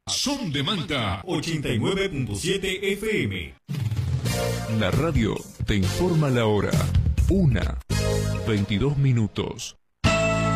Son de Manta 89.7 FM. La radio te informa la hora. 1:22.